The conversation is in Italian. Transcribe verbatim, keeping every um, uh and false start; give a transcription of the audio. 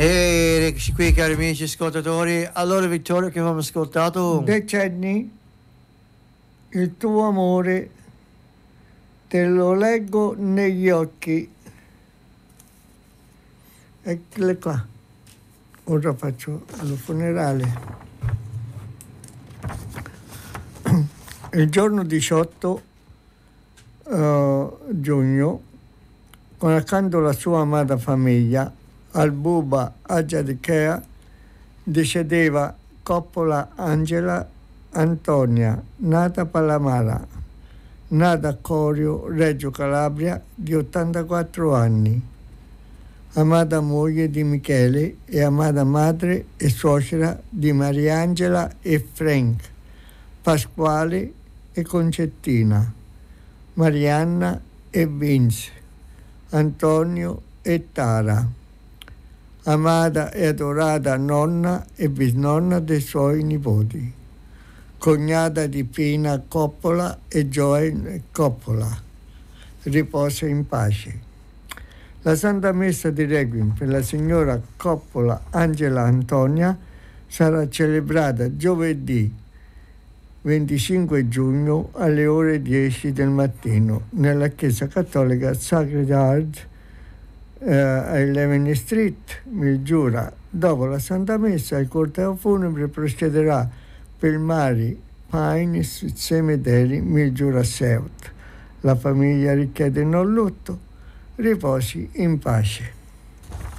E eccoci qui, cari amici ascoltatori. Allora, Vittorio, che abbiamo ascoltato? Decenni, il tuo amore te lo leggo negli occhi. Eccole qua. Ora faccio il funerale. Il giorno diciotto uh, giugno, con accanto alla sua amata famiglia, al Buba Aggiadicea, decedeva Coppola Angela Antonia, nata Palamara, nata a Corio, Reggio Calabria, di ottantaquattro anni, amata moglie di Michele e amata madre e suocera di Mariangela e Frank, Pasquale e Concettina, Marianna e Vince, Antonio e Tara, amata e adorata nonna e bisnonna dei suoi nipoti, cognata di Pina Coppola e Joel Coppola. Riposa in pace. La Santa Messa di Requiem per la signora Coppola Angela Antonia sarà celebrata giovedì venticinque giugno alle ore dieci del mattino nella Chiesa Cattolica Sacred Heart eh, a undici Street, Mildura. Dopo la Santa Messa il corteo funebre procederà per Mary Pines Cemetery, Mildura South. La famiglia richiede non lutto, riposi in pace.